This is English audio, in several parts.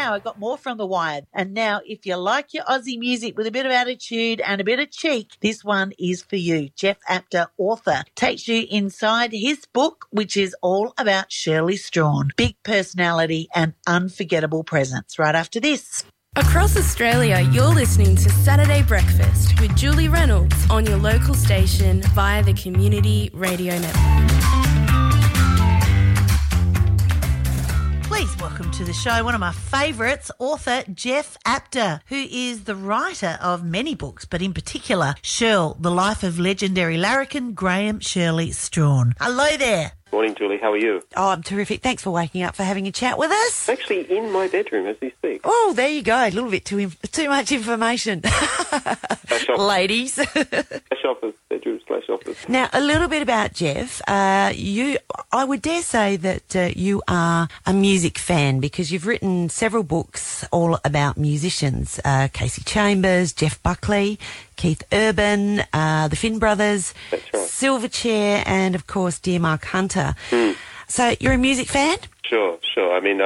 hour, got more from The Wired. And now, if you like your Aussie music with a bit of attitude and a bit of cheek, this one is for you. Jeff Apter, author, takes you inside his book, which is all about Shirley Strawn. Big personality and unforgettable presence. Right after this. Across Australia, you're listening to Saturday Breakfast with Julie Reynolds on your local station via the Community Radio Network. Please welcome to the show one of my favourites, author Jeff Apter, who is the writer of many books, but in particular, Shirl, The Life of Legendary Larrikin Graham Shirley Strawn. Hello there. Morning, Julie. How are you? Oh, I'm terrific. Thanks for waking up, for having a chat with us. Actually, in my bedroom as we speak. Oh, there you go. A little bit too much information. Ladies. /office, bedroom /office. Now, a little bit about Jeff. I would dare say that you are a music fan because you've written several books all about musicians. Casey Chambers, Jeff Buckley, Keith Urban, the Finn Brothers, That's right. Silverchair, and, of course, Dear Mark Hunter. So you're a music fan? Sure. I mean,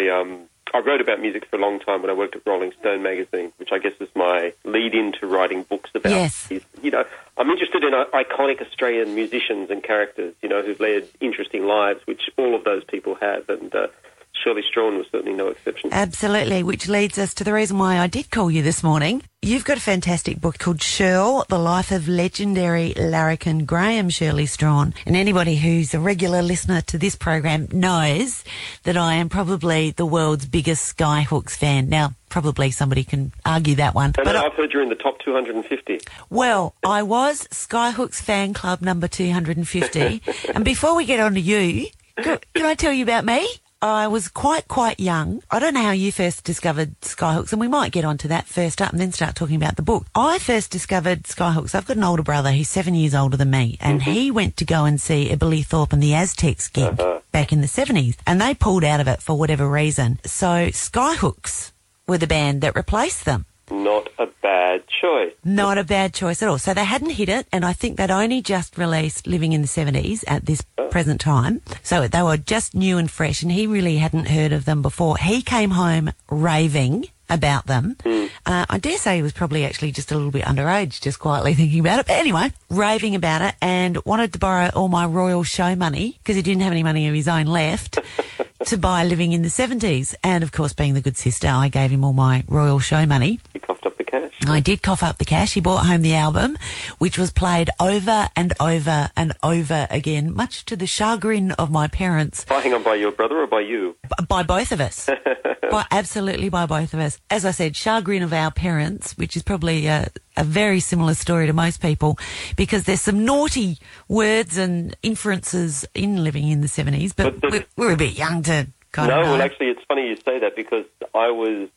I wrote about music for a long time when I worked at Rolling Stone magazine, which I guess was my lead into writing books about. Yes. You know, I'm interested in iconic Australian musicians and characters, you know, who've led interesting lives, which all of those people have, and Shirley Strawn was certainly no exception. Absolutely, which leads us to the reason why I did call you this morning. You've got a fantastic book called Shirl, The Life of Legendary Larrikin Graham Shirley Strawn. And anybody who's a regular listener to this program knows that I am probably the world's biggest Skyhooks fan. Now, probably somebody can argue that one. But I've heard you're in the top 250. Well, I was Skyhooks fan club number 250. And before we get on to you, can I tell you about me? I was quite young. I don't know how you first discovered Skyhooks, and we might get onto that first up and then start talking about the book. I first discovered Skyhooks. I've got an older brother who's 7 years older than me, and he went to go and see a Billy Thorpe and the Aztecs gig back in the 70s, and they pulled out of it for whatever reason. So Skyhooks were the band that replaced them. Not a bad choice. Not a bad choice at all. So they hadn't hit it, and I think they'd only just released Living in the 70s at this present time. So they were just new and fresh, and he really hadn't heard of them before. He came home raving about them. I dare say he was probably actually just a little bit underage, just quietly thinking about it. But anyway, raving about it and wanted to borrow all my Royal Show money because he didn't have any money of his own left to buy Living in the 70s. And, of course, being the good sister, I gave him all my Royal Show money. You coughed up the cash. I did cough up the cash. He brought home the album, which was played over and over and over again, much to the chagrin of my parents. Hang on, by your brother or by you? By both of us. Absolutely by both of us. As I said, chagrin of our parents, which is probably a very similar story to most people, because there's some naughty words and inferences in Living in the 70s, but we're a bit young to kind of know. Well, actually, it's funny you say that because I was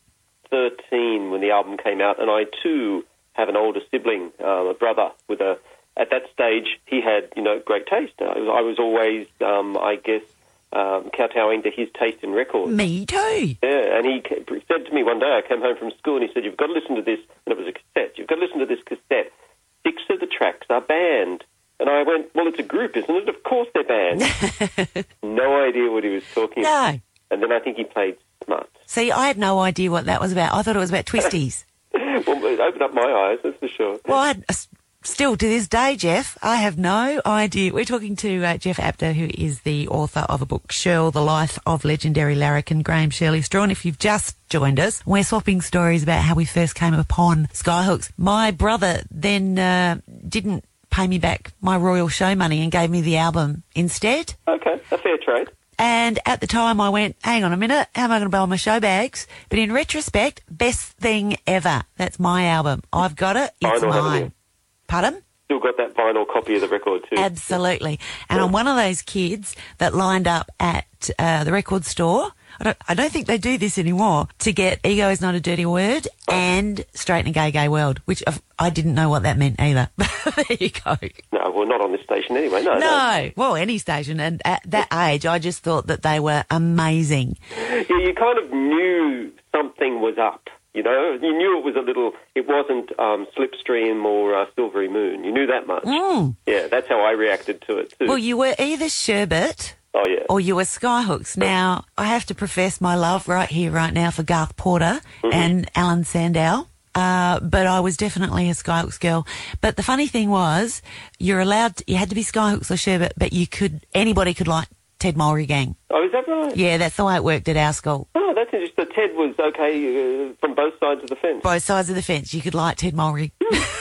13 when the album came out, and I too have an older sibling, a brother with at that stage he had, great taste. I was always, kowtowing to his taste in records. Me too. Yeah, and he said to me one day, I came home from school and he said, "You've got to listen to this," and it was a cassette. "You've got to listen to this cassette. 6 of the tracks are banned." And I went, "Well, it's a group, isn't it? Of course they're banned." No idea what he was talking about. No. And then I think he played Smart. See, I had no idea what that was about. I thought it was about twisties. Well, it opened up my eyes, that's for sure. Well, still to this day, Jeff, I have no idea. We're talking to Jeff Apter, who is the author of a book, Shirl, The Life of Legendary Larrikin Graham Shirley Strawn. If you've just joined us, we're swapping stories about how we first came upon Skyhooks. My brother then didn't pay me back my Royal Show money and gave me the album instead. Okay, a fair trade. And at the time I went, hang on a minute, how am I going to buy my show bags? But in retrospect, best thing ever. That's my album. I've got it. It's mine. Pardon? Still got that vinyl copy of the record too. Absolutely. And I'm one of those kids that lined up at the record store. I don't think they do this anymore, to get Ego Is Not a Dirty Word and Straight in a Gay World, which I didn't know what that meant either. There you go. No, well, not on this station anyway. No. Well, any station. And at that age, I just thought that they were amazing. Yeah, you kind of knew something was up. You knew it was it wasn't Slipstream or Silvery Moon. You knew that much. Yeah, that's how I reacted to it too. Well, you were either Sherbet Oh, yeah. or you were Skyhooks. Now, I have to profess my love right here, right now for Garth Porter and Alan Sandow. But I was definitely a Skyhooks girl. But the funny thing was, you had to be Skyhooks or Sherbet, but anybody could like Ted Mulry Gang. Oh, is that right? Yeah, that's the way it worked at our school. Oh, that's interesting. So Ted was okay from both sides of the fence. Both sides of the fence. You could like Ted Mulry.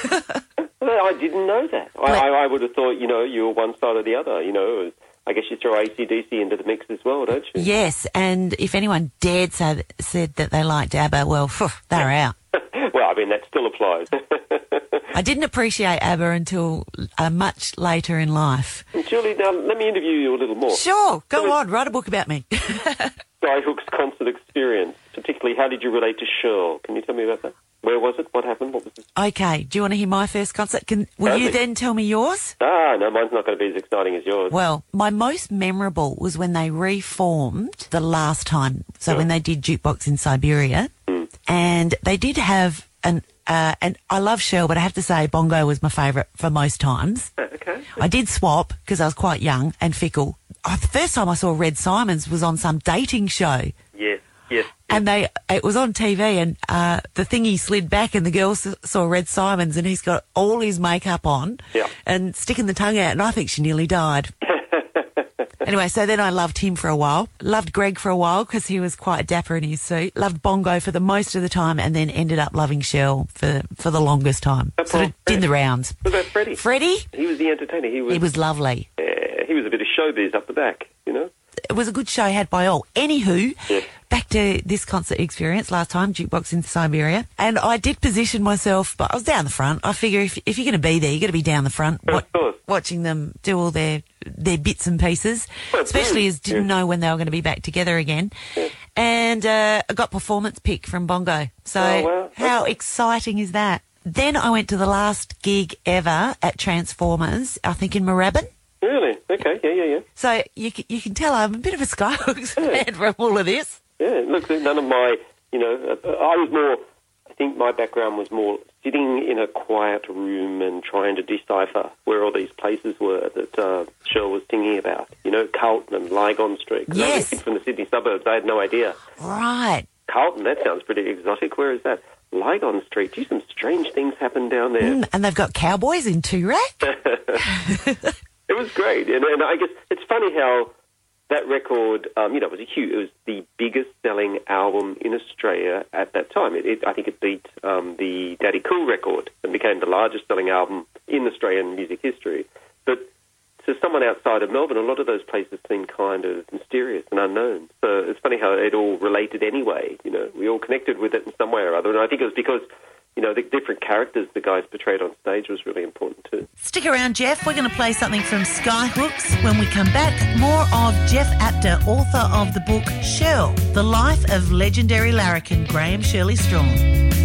I didn't know that. I would have thought, you were one side or the other, I guess you throw AC/DC into the mix as well, don't you? Yes, and if anyone dared said that they liked ABBA, well, they're out. Well, I mean, that still applies. I didn't appreciate ABBA until much later in life. Julie, now let me interview you a little more. Sure, go on, write a book about me. Skyhooks concert experience, particularly how did you relate to Shirl? Can you tell me about that? Where was it? What happened? What was it? Okay, do you want to hear my first concert? Will you then tell me yours? No, mine's not going to be as exciting as yours. Well, my most memorable was when they reformed the last time, so when they did Jukebox in Siberia, and they did have and I love Shirl, but I have to say Bongo was my favourite for most times. Okay. I did swap because I was quite young and fickle. The first time I saw Red Simons was on some dating show. Yes. And it was on TV, and the thingy slid back, and the girl saw Red Simons, and he's got all his makeup on and sticking the tongue out, and I think she nearly died. Anyway, so then I loved him for a while. Loved Greg for a while because he was quite dapper in his suit. Loved Bongo for the most of the time, and then ended up loving Shirl for the longest time. Sort of did the rounds. What about Freddie? Freddie? He was the entertainer. He was lovely. Yeah, he was a bit of showbiz up the back, It was a good show had by all. Anywho, back to this concert experience last time, Jukebox in Siberia. And I did position myself, but I was down the front. I figure if you're going to be there, you're going to be down the front watching them do all their bits and pieces, especially as didn't know when they were going to be back together again. Yeah. And I got performance pick from Bongo. So how exciting is that? Then I went to the last gig ever at Transformers, I think in Moorabbin. Really? Okay, yeah. So you can tell I'm a bit of a Skyhooks fan from all of this. Yeah, look, none of my, I think my background was more sitting in a quiet room and trying to decipher where all these places were that Shirl was singing about. Carlton and Lygon Street. Yes. I was from the Sydney suburbs. I had no idea. Right. Carlton, that sounds pretty exotic. Where is that? Lygon Street. Gee, some strange things happen down there. And they've got cowboys in Toorak. It was great, and I guess it's funny how that record, it was the biggest selling album in Australia at that time. I think it beat the Daddy Cool record and became the largest selling album in Australian music history. But to someone outside of Melbourne, a lot of those places seem kind of mysterious and unknown. So it's funny how it all related anyway. We all connected with it in some way or other, and I think it was because the different characters the guys portrayed on stage was really important too. Stick around, Jeff. We're going to play something from Skyhooks. When we come back, more of Jeff Apter, author of the book Shirl, The Life of Legendary Larrikin Graham Shirley Strachan.